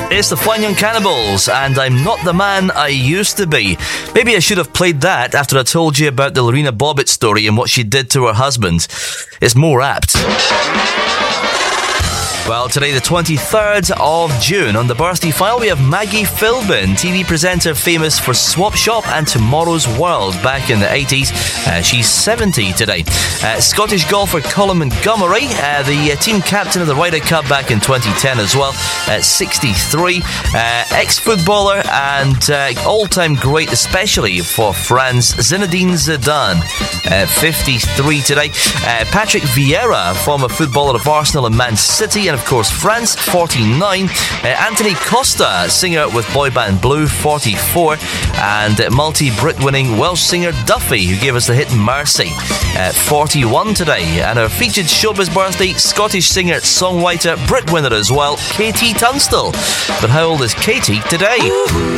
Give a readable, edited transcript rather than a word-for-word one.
It's the Fine Young Cannibals, and I'm not the man I used to be. Maybe I should have played that after I told you about the Lorena Bobbitt story and what she did to her husband. It's more apt. Well, today, the 23rd of June, on the birthday file, we have Maggie Philbin, TV presenter famous for Swap Shop and Tomorrow's World back in the 80s. She's 70 today. Scottish golfer Colin Montgomerie, the team captain of the Ryder Cup back in 2010 as well, at 63. Ex-footballer and all-time great, especially for France, Zinedine Zidane, 53 today. Patrick Vieira, former footballer of Arsenal and Man City, and of course France, 49. Anthony Costa, singer with boy band Blue, 44. And multi-Brit winning Welsh singer Duffy, who gave us the hit Mercy, 41 today. And our featured showbiz birthday, Scottish singer, songwriter, Brit winner as well, Katie Tunstall. But how old is Katie today?